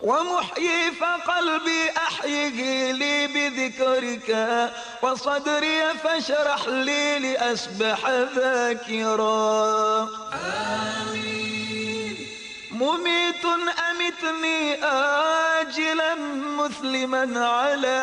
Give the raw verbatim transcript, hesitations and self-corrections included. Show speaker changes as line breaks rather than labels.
ومحيي فقلبي أحيه لي بذكرك، وصدري فاشرح لي لأسبح ذاكرا.
آمين.
مميت أمتني آجلا مسلما على